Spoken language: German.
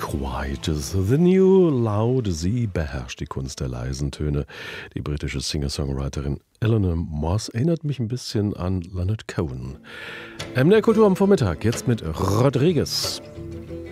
Quiet is the new loud. Sie beherrscht die Kunst der leisen Töne. Die britische Singer-Songwriterin Eleanor Moss erinnert mich ein bisschen an Leonard Cohen. MDR Kultur am Vormittag, jetzt mit Rodriguez.